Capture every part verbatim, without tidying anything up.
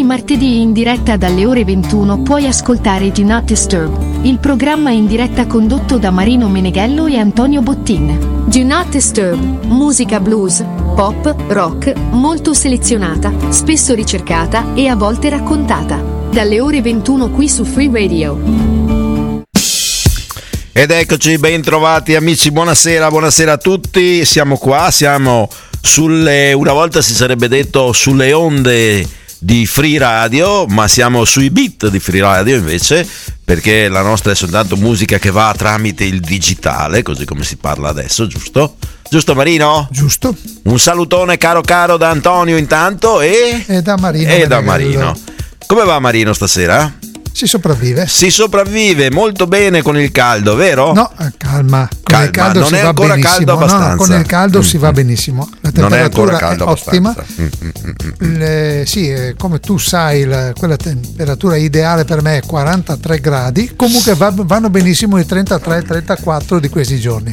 martedì in diretta dalle ore ventuno puoi ascoltare Do Not Disturb, il programma in diretta condotto da Marino Meneghello e Antonio Bottin. Do Not Disturb, musica blues, pop, rock, molto selezionata, spesso ricercata e a volte raccontata. Dalle ore ventuno qui su Free Radio. Ed eccoci, ben trovati amici, buonasera, buonasera a tutti. Siamo qua, siamo sulle, una volta si sarebbe detto sulle onde di Free Radio, ma siamo sui beat di Free Radio invece, perché la nostra è soltanto musica che va tramite il digitale, così come si parla adesso, giusto? Giusto Marino? Giusto. Un salutone caro caro da Antonio intanto e, e da Marino. E da Marino. Come va Marino stasera? Si sopravvive. Si sopravvive molto bene con il caldo, vero? No, calma. Con calma. il caldo non si è va ancora benissimo. caldo abbastanza. No, con il caldo mm. si va benissimo. La non è ancora temperatura caldo è ottima. Mm, mm, mm, mm. Le, sì, come tu sai, la, quella temperatura ideale per me è quarantatré gradi. Comunque va, vanno benissimo i trentatré trentaquattro di questi giorni.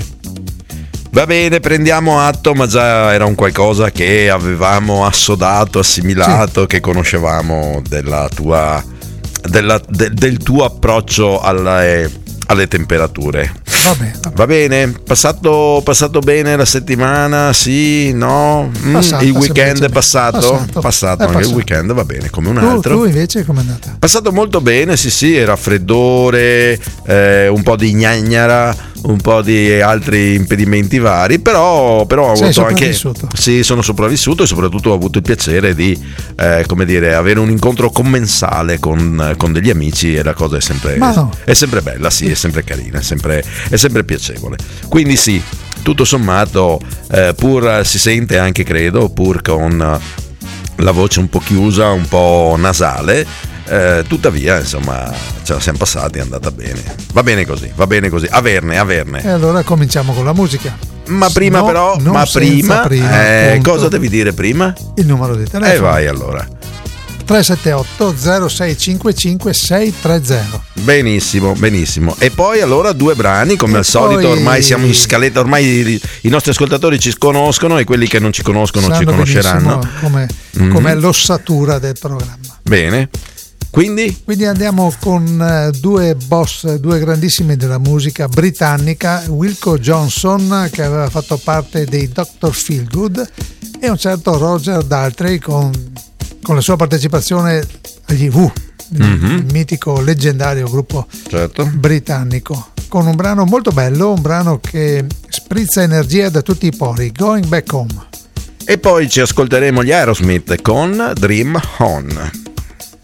Va bene, prendiamo atto, ma già era un qualcosa che avevamo assodato, assimilato, sì. Che conoscevamo della tua, della, de, del tuo approccio alle, alle temperature. Va bene, va bene. Va bene? Passato, passato bene la settimana? Sì? No? Mm, passato, il weekend è passato? Passato, passato, passato è anche passato. Il weekend va bene come un tu, altro. Tu invece com'è andata? Passato molto bene, sì sì, raffreddore, eh, un po' di gnagnara, un po' di altri impedimenti vari, però, però ho Sei avuto anche sì, sono sopravvissuto e soprattutto ho avuto il piacere di eh, come dire, avere un incontro commensale con, con degli amici e la cosa è sempre, no. è sempre bella, sì, è sempre carina, è sempre, è sempre piacevole. Quindi sì, tutto sommato, eh, pur si sente anche, credo, pur con la voce un po' chiusa, un po' nasale, Eh, tuttavia insomma ce la siamo passati, è andata bene, va bene così, va bene così, averne, averne. E allora cominciamo con la musica. Ma prima no, però, ma prima, prima eh, cosa devi dire prima? Il numero di telefono. E eh vai allora. tre sette otto zero sei cinque cinque sei tre zero. Benissimo, benissimo. E poi allora due brani, come e al solito, poi... ormai siamo in scaletta, ormai i nostri ascoltatori ci conoscono e quelli che non ci conoscono sanno ci conosceranno. Come mm-hmm. com'è l'ossatura del programma. Bene. Quindi? Quindi andiamo con uh, due boss, due grandissimi della musica britannica, Wilco Johnson, che aveva fatto parte dei doctor Feelgood, e un certo Roger Daltrey con, con la sua partecipazione agli Who, mm-hmm. il mitico leggendario gruppo certo. britannico, con un brano molto bello, un brano che sprizza energia da tutti i pori, Going Back Home. E poi ci ascolteremo gli Aerosmith con Dream On.